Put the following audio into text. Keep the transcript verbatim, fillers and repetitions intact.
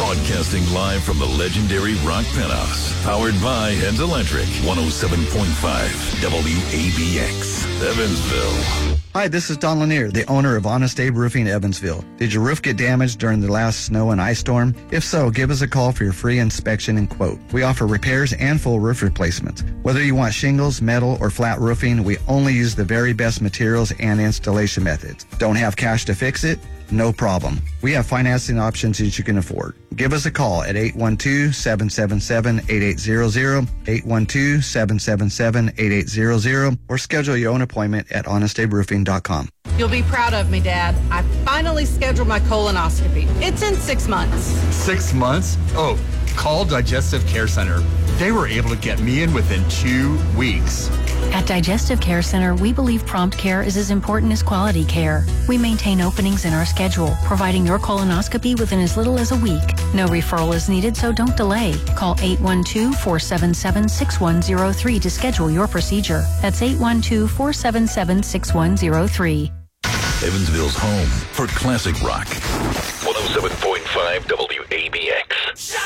Broadcasting live from the legendary Rock Penthouse. Powered by Heads Electric. one oh seven point five W A B X, Evansville. Hi, this is Don Lanier, the owner of Honest Abe Roofing Evansville. Did your roof get damaged during the last snow and ice storm? If so, give us a call for your free inspection and quote. We offer repairs and full roof replacements. Whether you want shingles, metal, or flat roofing, we only use the very best materials and installation methods. Don't have cash to fix it? No problem. We have financing options that you can afford. Give us a call at eight one two, seven seven seven, eight eight zero zero, eight one two, seven seven seven, eight eight zero zero, or schedule your own appointment at honest abe roofing dot com. You'll be proud of me, Dad. I finally scheduled my colonoscopy. It's in six months. Six months? Oh, call Digestive Care Center. They were able to get me in within two weeks. At Digestive Care Center, we believe prompt care is as important as quality care. We maintain openings in our schedule, providing your colonoscopy within as little as a week. No referral is needed, so don't delay. Call eight one two, four seven seven, six one zero three to schedule your procedure. That's eight one two, four seven seven, six one zero three. Evansville's home for classic rock. one oh seven point five W A B X.